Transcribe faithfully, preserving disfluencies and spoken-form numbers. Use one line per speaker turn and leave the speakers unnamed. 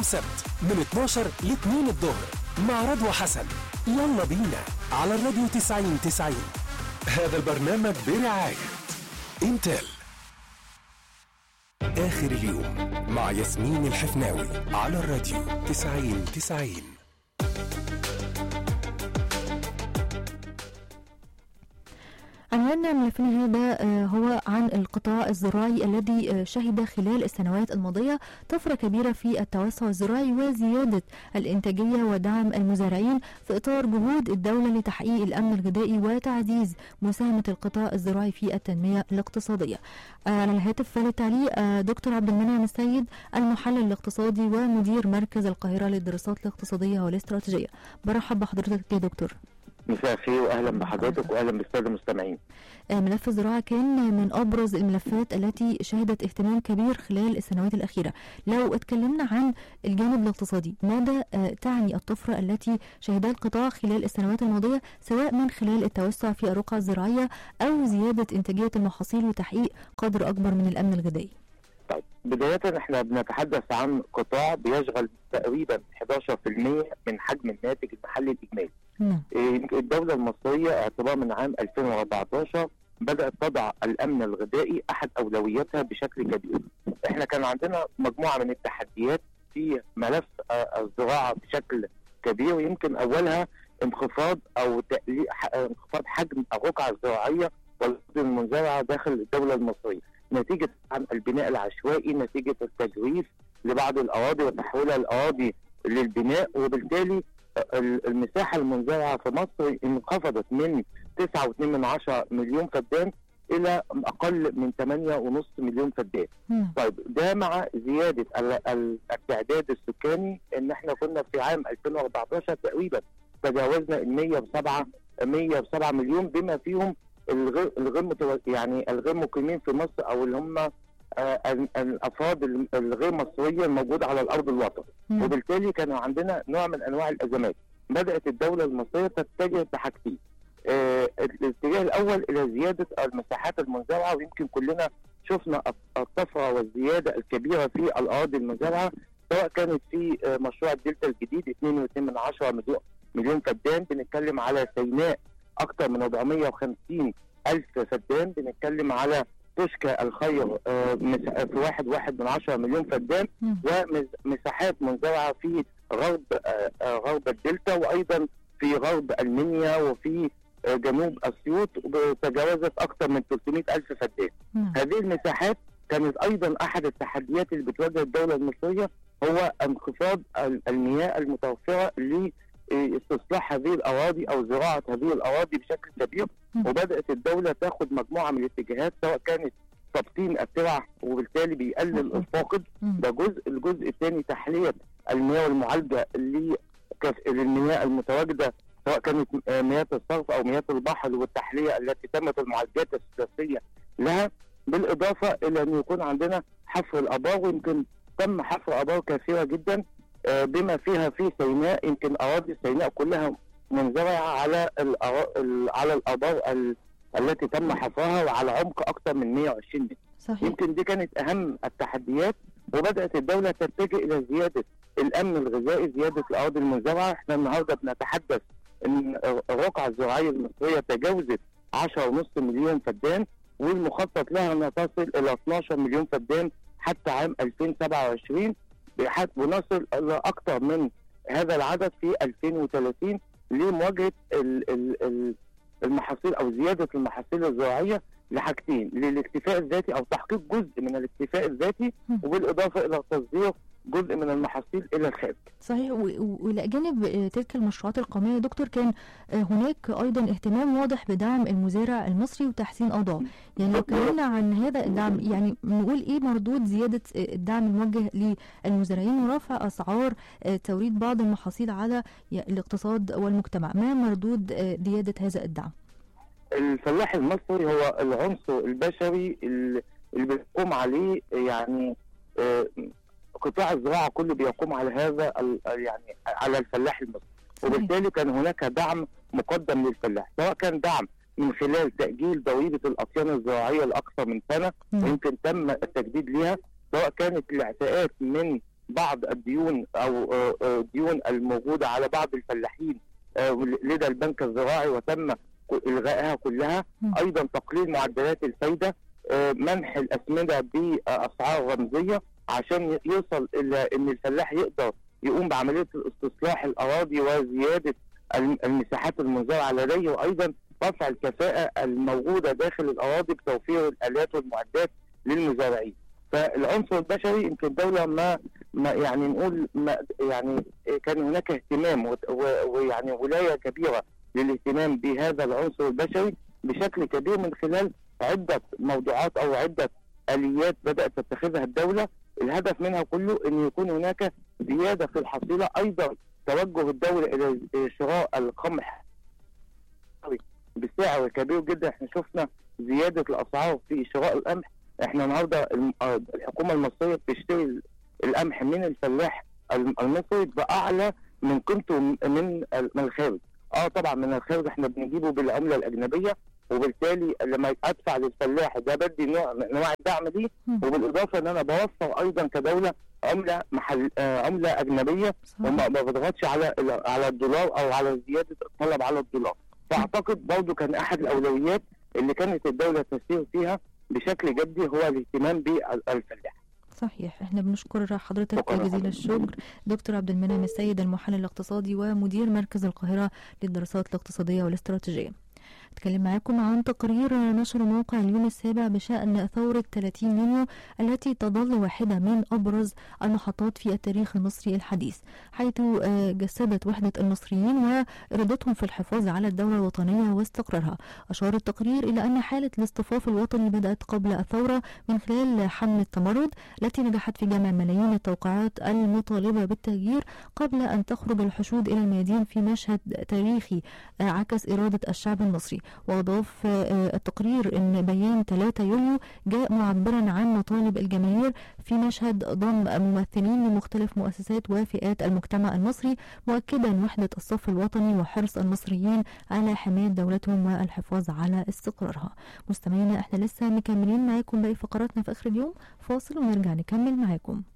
يوم سبت من اتناشر ل اتنين الظهر مع رضوى حسن. يلا بينا على الراديو تسعين تسعين. هذا البرنامج برعاية انتل. آخر اليوم مع ياسمين الحفناوي على الراديو تسعين تسعين.
عنواننا ملفنا هذا هو عن القطاع الزراعي الذي شهد خلال السنوات الماضية طفرة كبيرة في التوسع الزراعي وزيادة الإنتاجية ودعم المزارعين في إطار جهود الدولة لتحقيق الأمن الغذائي وتعزيز مساهمة القطاع الزراعي في التنمية الاقتصادية. على الهاتف للتعليق دكتور عبد المنعم السيد، المحلل الاقتصادي ومدير مركز القاهرة للدراسات الاقتصادية والاستراتيجية. برحب بحضرتك يا دكتور.
مساء الخير واهلا بحضرتك واهلا بالساده المستمعين.
ملف الزراعه كان من ابرز الملفات التي شهدت اهتمام كبير خلال السنوات الاخيره. لو اتكلمنا عن الجانب الاقتصادي، ماذا تعني الطفره التي شهدها القطاع خلال السنوات الماضيه، سواء من خلال التوسع في الرقعه الزراعيه او زياده انتاجيه المحاصيل وتحقيق قدر اكبر من الامن الغذائي؟
طيب، بدايه احنا بنتحدث عن قطاع بيشغل تقريبا احد عشر بالمئة من حجم الناتج المحلي الاجمالي. الدولة المصرية اعتبار من عام ألفين وأربعتاشر بدأت تضع الأمن الغذائي أحد أولوياتها بشكل كبير. احنا كان عندنا مجموعة من التحديات في ملف الزراعة بشكل كبير، ويمكن أولها انخفاض أو انخفاض حجم الرقعة الزراعية والأرض المنزرعة داخل الدولة المصرية نتيجة عن البناء العشوائي، نتيجة التجويف لبعض الأراضي وتحويلها الأراضي للبناء، وبالتالي المساحة المنزرعة في مصر انخفضت من تسعة فاصلة اثنين مليون فدان إلى أقل من ثمانية فاصلة خمسة مليون فدان. طيب، ده مع زيادة التعداد السكاني، إن إحنا كنا في عام ألفين وأربعتاشر تقريبا تجاوزنا ال مئة وسبعة مليون، بما فيهم الغير يعني الغير مقيمين في مصر أو اللي هم الافراد الغير مصريه الموجوده على الارض الوطن. وبالتالي كان عندنا نوع من انواع الازمات. بدات الدوله المصريه تتجه بحاجتين. آه الاتجاه الاول الى زياده المساحات المنزرعه، ويمكن كلنا شفنا الطفره والزياده الكبيره في الاراضي المنزرعه، سواء كانت في آه مشروع الدلتا الجديد اثنين فاصلة اثنين مليون مليون فدان، بنتكلم على سيناء اكثر من أربعمئة وخمسين الف فدان، بنتكلم على تشكى الخير في واحد واحد من عشرة مليون فدان، ومساحات منزرعة في غرب غرب الدلتا، وأيضا في غرب المنيا وفي جنوب أسيوط تجاوزت أكثر من ثلاثمئة ألف فدان. هذه المساحات كانت أيضا أحد التحديات اللي بتواجه الدولة المصرية، هو انخفاض المياه المتوفرة لاستصلاح هذه الأراضي أو زراعة هذه الأراضي بشكل كبير. وبدأت الدولة تاخد مجموعة من الاتجاهات، سواء كانت تبطين الترع وبالتالي بيقلل الفاقد، ده جزء. الجزء الثاني تحلية المياه والمعالجة للمياه المتواجدة، سواء كانت مياه الصرف أو مياه البحر، والتحلية التي تمت المعالجات الثلاثية لها، بالإضافة إلى أن يكون عندنا حفر الآبار، ويمكن تم حفر آبار كثيرة جدا بما فيها في سيناء. يمكن أراضي سيناء كلها منزرعة على على الآبار التي تم حفرها وعلى عمق أكثر من مئة وعشرين متر. صحيح. يمكن دي كانت أهم التحديات، وبدأت الدولة تتجه إلى زيادة الأمن الغذائي، زيادة الأراضي المنزرعة. احنا النهارده بنتحدث أن الرقعة الزراعية المصرية تجاوزت عشرة فاصلة خمسة مليون فدان، والمخطط لها أنها تصل إلى اثني عشر مليون فدان حتى عام ألفين وسبعة وعشرين، بحيث بنصل إلى أكثر من هذا العدد في ألفين وثلاثين لمواجهة المحاصيل أو زيادة المحاصيل الزراعية لحاجتين: للاكتفاء الذاتي أو تحقيق جزء من الاكتفاء الذاتي، وبالإضافة إلى تصدير جزء من المحاصيل إلى الخارج.
صحيح. وإلى جانب تلك المشروعات القومية دكتور، كان هناك أيضا اهتمام واضح بدعم المزارع المصري وتحسين أوضاعه. يعني لو اتكلمنا عن هذا الدعم، يعني نقول إيه مردود زيادة الدعم الموجه للمزارعين ورفع أسعار توريد بعض المحاصيل على الاقتصاد والمجتمع؟ ما مردود زيادة هذا الدعم؟
الفلاح المصري هو العنصر البشري اللي بيقوم عليه، يعني قطاع الزراعة كله بيقوم على هذا يعني على الفلاح المصري، وبالتالي كان هناك دعم مقدم للفلاح، سواء كان دعم من خلال تأجيل ضريبة الأطيان الزراعية لأكثر من سنة، ويمكن تم التجديد لها، سواء كانت الاعفاءات من بعض الديون او ديون الموجوده على بعض الفلاحين لدى البنك الزراعي وتم الغائها كلها. ايضا تقليل معدلات الفايده، منح الاسمده باسعار رمزيه عشان يوصل الى ان الفلاح يقدر يقوم بعمليه استصلاح الاراضي وزياده المساحات المزرعه لديه، وايضا رفع الكفاءه الموجوده داخل الاراضي بتوفير الالات والمعدات للمزارعين. فالعنصر البشري يمكن الدوله ما, ما يعني نقول ما يعني كان هناك اهتمام ويعني ولايه كبيره للاهتمام بهذا العنصر البشري بشكل كبير من خلال عده موضوعات او عده اليات بدات تتخذها الدوله. الهدف منها كله ان يكون هناك زياده في الحصيله، ايضا توجه الدوله الى شراء القمح بسعر كبير جدا. احنا شفنا زياده الاسعار في شراء القمح. احنا النهارده الحكومه المصريه بتشتري القمح من الفلاح المصري باعلى من قيمته من الخارج. اه طبعا من الخارج احنا بنجيبه بالعمله الاجنبيه، وبالتالي لما ادفع للفلاح ده بدي نوع من انواع الدعم دي، وبالاضافه ان انا بوفر ايضا كدوله عمله محل آه عمله اجنبيه وما بضغطش على على الدولار او على زياده الطلب على الدولار. فاعتقد برضه كان احد الاولويات اللي كانت الدوله تسير فيها بشكل جدي هو الاهتمام بالفلاح.
صحيح. احنا بنشكر حضرتك جزيل الشكر دكتور عبد المنعم السيد، المحلل الاقتصادي ومدير مركز القاهره للدراسات الاقتصاديه والاستراتيجيه. اتكلم معاكم عن تقرير نشر موقع اليوم السابع بشأن ثورة ثلاثين يونيو التي تظل واحدة من أبرز المحطات في التاريخ المصري الحديث، حيث جسدت وحدة المصريين وإرادتهم في الحفاظ على الدولة الوطنية واستقرارها. أشار التقرير إلى أن حالة الاصطفاف الوطني بدأت قبل الثورة من خلال حملة تمرد التي نجحت في جمع ملايين التوقيعات المطالبة بالتغيير قبل أن تخرج الحشود إلى الميادين في مشهد تاريخي عكس إرادة الشعب المصري. وأضاف التقرير أن بيان ثلاثة يوليو جاء معبرا عن مطالب الجماهير في مشهد ضم ممثلين لمختلف مؤسسات وفئات المجتمع المصري، مؤكدا وحدة الصف الوطني وحرص المصريين على حماية دولتهم والحفاظ على استقرارها. مستمعينا احنا لسه مكملين معاكم باقي فقراتنا في آخر اليوم، فاصل ونرجع نكمل معاكم.